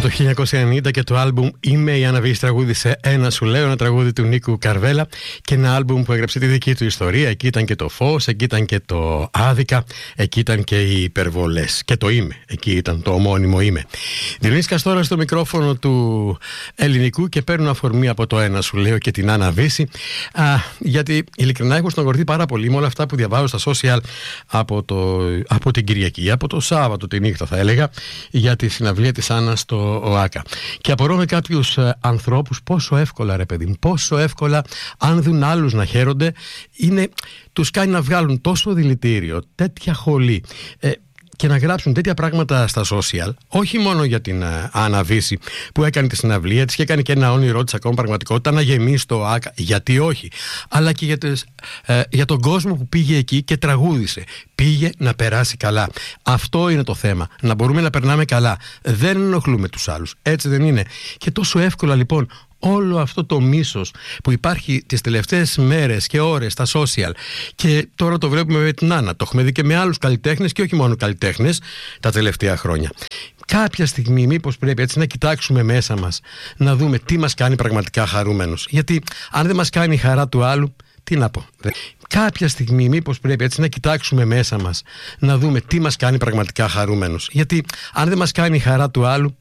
το 1990 και το άλμπουμ «Είμαι η Άννα Βύση» τραγούδισε «Ένα σου λέω», ένα τραγούδι του Νίκου Καρβέλα, και ένα άλμπουμ που έγραψε τη δική του ιστορία. Εκεί ήταν και το φως, εκεί ήταν και το άδικα, εκεί ήταν και οι υπερβολές και το «Είμαι», εκεί ήταν το ομώνυμο «Είμαι». Διονύσης Καστόρας στο μικρόφωνο του ελληνικού και παίρνω αφορμή από το «Ένα σου λέω» και την Άννα Βύση, γιατί ειλικρινά έχω στενοχωρηθεί πάρα πολύ με όλα αυτά που διαβάζω στα social από την Κυριακή, από το Σάββατο τη νύχτα θα έλεγα, για τη συναυλία της Άννας στο ΟΑΚΑ. Και απορώ με κάποιους ανθρώπους πόσο εύκολα, ρε παιδί μου, πόσο εύκολα, αν δουν άλλους να χαίρονται, τους κάνει να βγάλουν τόσο δηλητήριο, τέτοια χολή, και να γράψουν τέτοια πράγματα στα social, όχι μόνο για την Άννα Βύση που έκανε τη συναυλία της και έκανε και ένα όνειρό της ακόμα πραγματικότητα, να γεμίσει το ΟΑΚΑ, γιατί όχι, αλλά και για τον κόσμο που πήγε εκεί και τραγούδισε. Πήγε να περάσει καλά. Αυτό είναι το θέμα. Να μπορούμε να περνάμε καλά. Δεν ενοχλούμε τους άλλους. Έτσι δεν είναι? Και τόσο εύκολα λοιπόν όλο αυτό το μίσος που υπάρχει τις τελευταίες μέρες και ώρες στα social, και τώρα το βλέπουμε με την Άννα, το έχουμε δει και με άλλους καλλιτέχνες και όχι μόνο καλλιτέχνες τα τελευταία χρόνια. Κάποια στιγμή μήπως πρέπει έτσι να κοιτάξουμε μέσα μας, να δούμε τι μας κάνει πραγματικά χαρούμενους? Γιατί αν δεν μας κάνει η χαρά του άλλου, τι να πω. Κάποια στιγμή μήπως πρέπει έτσι να κοιτάξουμε μέσα μας, να δούμε τι μας κάνει πραγματικά χαρούμενους? Γιατί αν δεν μας κάνει η χαρά του άλλου,